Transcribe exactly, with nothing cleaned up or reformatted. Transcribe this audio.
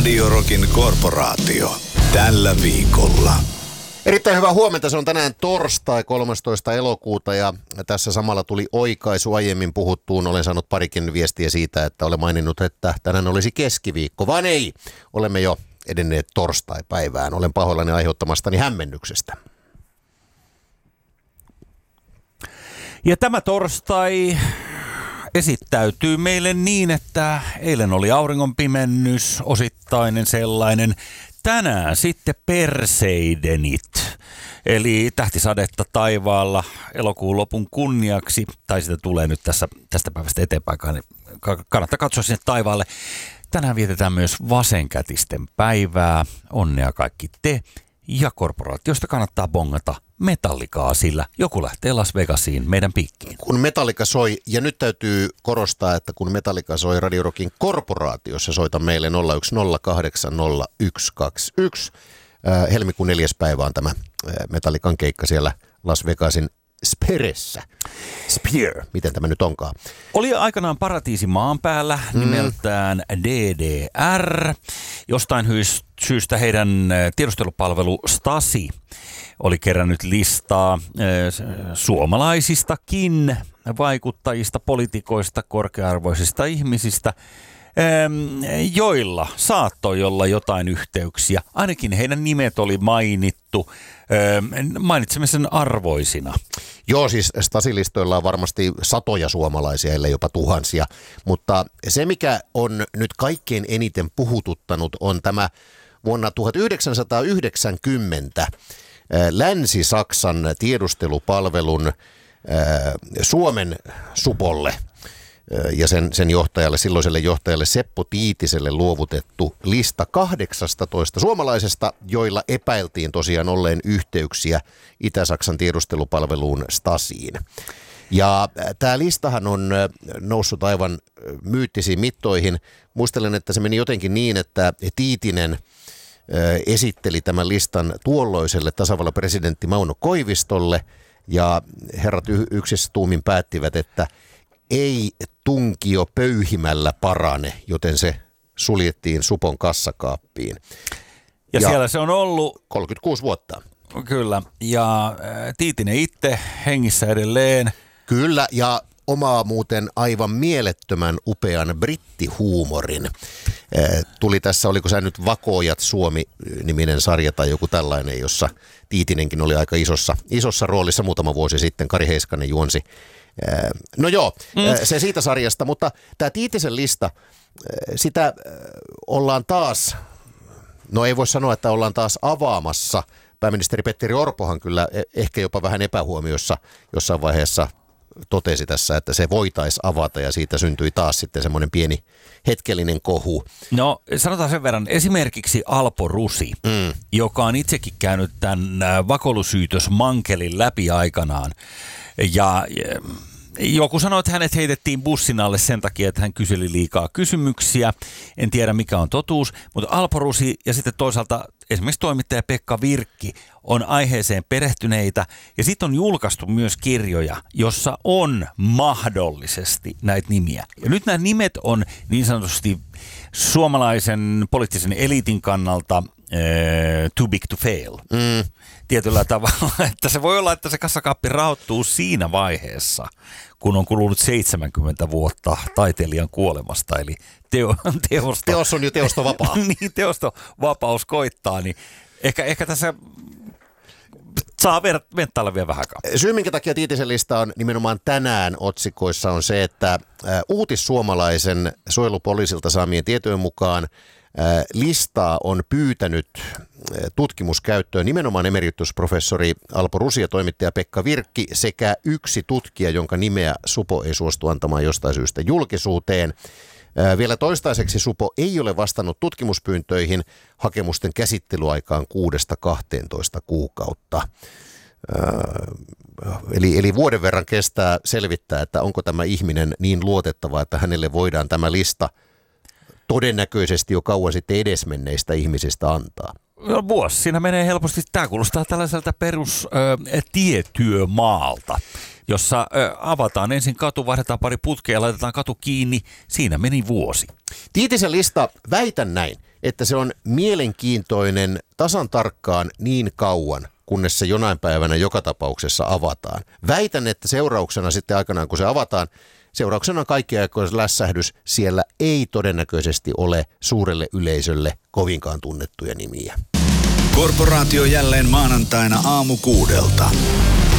Radio Rockin korporaatio. Tällä viikolla. Erittäin hyvää huomenta. Se on tänään torstai kolmastoista elokuuta ja tässä samalla tuli oikaisu aiemmin puhuttuun. Olen saanut parikin viestiä siitä, että olen maininnut, että tänään olisi keskiviikko. Vaan ei, olemme jo edenneet torstai-päivään. Olen pahoillani aiheuttamastani hämmennyksestä. Ja tämä torstai esittäytyy meille niin, että eilen oli auringonpimennys, osittainen sellainen. Tänään sitten Perseidenit, eli tähtisadetta taivaalla elokuun lopun kunniaksi, tai sitä tulee nyt tässä, tästä päivästä eteenpäin, kannattaa katsoa sinne taivaalle. Tänään vietetään myös vasenkätisten päivää, onnea kaikki te, ja korporaatiosta kannattaa bongata Metallicaa, sillä joku lähtee Las Vegasiin meidän piikkiin. Kun Metallica soi, ja nyt täytyy korostaa, että kun Metallica soi Radio Rockin korporaatiossa, soita meille nolla yksi nolla kahdeksan nolla yksi kaksi yksi. Äh, helmikuun neljäs päivä on tämä äh, Metallican keikka siellä Las Vegasin Speressä. Spear, miten tämä nyt onkaan? Oli aikanaan paratiisi maan päällä, nimeltään D D R. Jostain syystä heidän tiedustelupalvelu Stasi oli kerännyt listaa suomalaisistakin vaikuttajista, poliitikoista, korkea-arvoisista ihmisistä, joilla saattoi olla jotain yhteyksiä. Ainakin heidän nimet oli mainittu mainitsemisen arvoisina. Joo, siis Stasi-listoilla on varmasti satoja suomalaisia, ellei jopa tuhansia, mutta se mikä on nyt kaikkein eniten puhututtanut on tämä vuonna tuhatyhdeksänsataayhdeksänkymmentä Länsi-Saksan tiedustelupalvelun Suomen supolle ja sen, sen johtajalle, silloiselle johtajalle Seppo Tiitiselle luovutettu lista kahdeksastatoista suomalaisesta, joilla epäiltiin tosiaan olleen yhteyksiä Itä-Saksan tiedustelupalveluun Stasiin. Ja tämä listahan on noussut aivan myyttisiin mittoihin. Muistelen, että se meni jotenkin niin, että Tiitinen esitteli tämän listan tuolloiselle tasavallan presidentti Mauno Koivistolle ja herrat yksissä tuumin päättivät, että ei tunkio pöyhimällä parane, joten se suljettiin supon kassakaappiin. Ja, ja siellä se on ollut kolmekymmentäkuusi vuotta. Kyllä, ja ä, Tiitinen itse hengissä edelleen. Kyllä, ja omaa muuten aivan mielettömän upean brittihuumorin. Eh, tuli tässä, oliko se nyt Vakoojat Suomi-niminen sarja tai joku tällainen, jossa Tiitinenkin oli aika isossa, isossa roolissa muutama vuosi sitten. Kari Heiskanen juonsi. Eh, no joo, mm. eh, se siitä sarjasta, mutta tämä Tiitisen lista, eh, sitä eh, ollaan taas, no ei voi sanoa, että ollaan taas avaamassa. Pääministeri Petteri Orpohan kyllä ehkä jopa vähän epähuomiossa jossain vaiheessa totesi tässä, että se voitaisiin avata ja siitä syntyi taas sitten semmoinen pieni hetkellinen kohu. No sanotaan sen verran, esimerkiksi Alpo Rusi, mm. joka on itsekin käynyt tämän vakoilusyytösmankelin läpi aikanaan ja joku sanoi, että hänet heitettiin bussin alle sen takia, että hän kyseli liikaa kysymyksiä. En tiedä mikä on totuus, mutta Alpo Rusi ja sitten toisaalta esimerkiksi toimittaja Pekka Virkki on aiheeseen perehtyneitä. Ja sitten on julkaistu myös kirjoja, jossa on mahdollisesti näitä nimiä. Ja nyt nämä nimet on niin sanotusti suomalaisen poliittisen eliitin kannalta too big to fail. Mm. Tietyllä tavalla, että se voi olla, että se kassakaappi rahoittuu siinä vaiheessa, kun on kulunut seitsemänkymmentä vuotta taiteilijan kuolemasta, eli teo, teosto, teos on jo teostovapaa. niin, teostovapaus koittaa, niin ehkä, ehkä tässä saa venttailla vielä vähän aikaa. Syy, minkä takia Tiitisen lista on nimenomaan tänään otsikoissa, on se, että uutissuomalaisen suojelupoliisilta saamien tietojen mukaan listaa on pyytänyt tutkimuskäyttöön nimenomaan emeritusprofessori Alpo Rusi ja toimittaja Pekka Virkki sekä yksi tutkija, jonka nimeä supo ei suostu antamaan jostain syystä julkisuuteen. Vielä toistaiseksi supo ei ole vastannut tutkimuspyyntöihin hakemusten käsittelyaikaan kuudesta kahteentoista kuukautta. Eli, eli vuoden verran kestää selvittää, että onko tämä ihminen niin luotettava, että hänelle voidaan tämä lista todennäköisesti jo kauan sitten edesmenneistä ihmisistä antaa. No, vuosi siinä menee helposti. Tämä kuulostaa tällaiselta perus ö, tietyömaalta, jossa ö, avataan ensin katu, vaihdetaan pari putkea ja laitetaan katu kiinni. Siinä meni vuosi. Tiitisen lista, väitän näin, että se on mielenkiintoinen tasan tarkkaan niin kauan, kunnes se jonain päivänä joka tapauksessa avataan. Väitän, että seurauksena sitten aikanaan, kun se avataan, seurauksena on kaikkien aikojen lässähdys. Siellä ei todennäköisesti ole suurelle yleisölle kovinkaan tunnettuja nimiä. Korporaatio jälleen maanantaina aamu kuudelta.